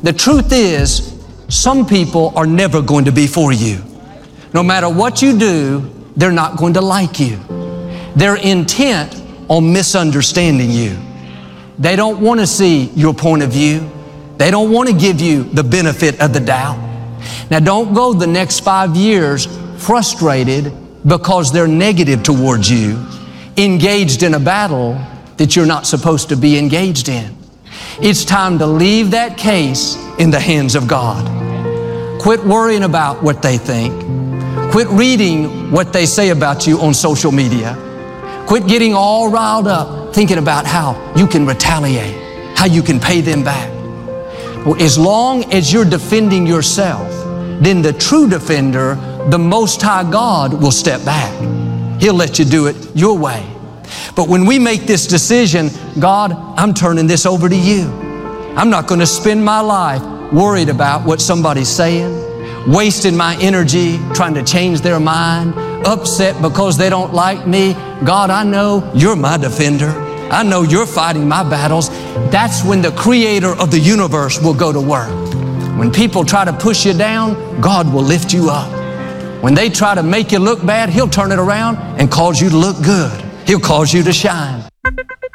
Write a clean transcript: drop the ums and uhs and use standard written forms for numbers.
The truth is, some people are never going to be for you. No matter what you do, they're not going to like you. They're intent on misunderstanding you. They don't want to see your point of view. They don't want to give you the benefit of the doubt. Now, don't go the next 5 years frustrated because they're negative towards you, engaged in a battle that you're not supposed to be engaged in. It's time to leave that case in the hands of God. Quit worrying about what they think. Quit reading what they say about you on social media. Quit getting all riled up thinking about how you can retaliate, how you can pay them back. Well, as long as you're defending yourself, then the true defender, the Most High God, will step back. He'll let you do it your way. But when we make this decision, God, I'm turning this over to you. I'm not going to spend my life worried about what somebody's saying, wasting my energy trying to change their mind, upset because they don't like me. God, I know you're my defender. I know you're fighting my battles. That's when the Creator of the universe will go to work. When people try to push you down, God will lift you up. When they try to make you look bad, He'll turn it around and cause you to look good. He'll cause you to shine.